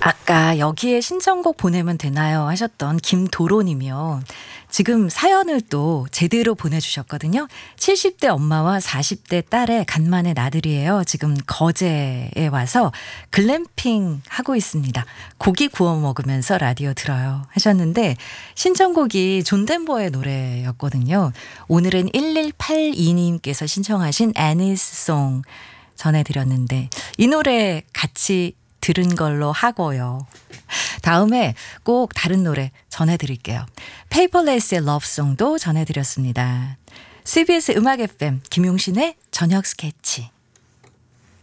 아까 여기에 신청곡 보내면 되나요? 하셨던 김도로님이요. 지금 사연을 또 제대로 보내주셨거든요. 70대 엄마와 40대 딸의 간만의 나들이에요. 지금 거제에 와서 글램핑 하고 있습니다. 고기 구워 먹으면서 라디오 들어요. 하셨는데 신청곡이 존 덴버의 노래였거든요. 오늘은 1182님께서 신청하신 애니스 송 전해드렸는데 이 노래 같이 들은 걸로 하고요. 다음에 꼭 다른 노래 전해드릴게요. 페이퍼레스의 러브송도 전해드렸습니다. CBS 음악 FM 김용신의 저녁 스케치.